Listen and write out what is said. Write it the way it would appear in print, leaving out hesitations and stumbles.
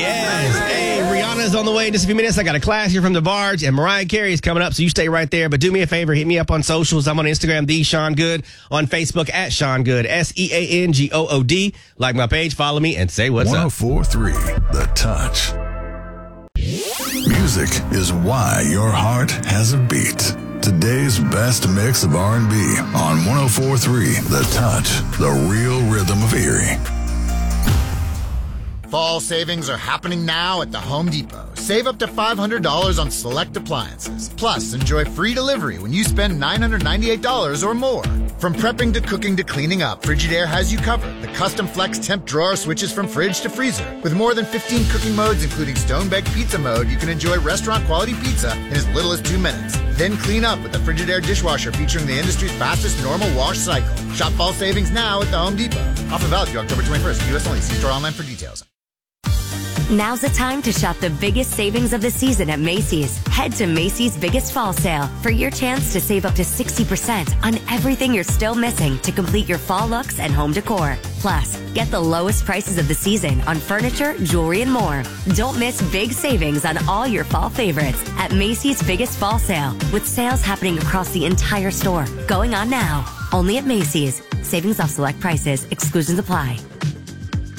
Yes. Hey, Rihanna's on the way in just a few minutes. I got a class here from the Barge, and Mariah Carey is coming up, so you stay right there. But do me a favor, hit me up on socials. I'm on Instagram, The Sean Good, on Facebook, at Sean Good, SeanGood. Like my page, follow me, and say what's up. 104.3 The Touch. Music is why your heart has a beat. Today's best mix of R&B on 104.3 The Touch, the real rhythm of Erie. Fall savings are happening now at the Home Depot. Save up to $500 on select appliances. Plus, enjoy free delivery when you spend $998 or more. From prepping to cooking to cleaning up, Frigidaire has you covered. The custom flex temp drawer switches from fridge to freezer. With more than 15 cooking modes, including stone-baked pizza mode, you can enjoy restaurant-quality pizza in as little as 2 minutes. Then clean up with the Frigidaire dishwasher featuring the industry's fastest normal wash cycle. Shop fall savings now at the Home Depot. Offer valid through October 21st. U.S. only. See store online for details. Now's the time to shop the biggest savings of the season at Macy's. Head to Macy's Biggest Fall Sale for your chance to save up to 60% on everything you're still missing to complete your fall looks and home decor. Plus, get the lowest prices of the season on furniture, jewelry, and more. Don't miss big savings on all your fall favorites at Macy's Biggest Fall Sale, with sales happening across the entire store. Going on now. Only at Macy's. Savings off select prices. Exclusions apply.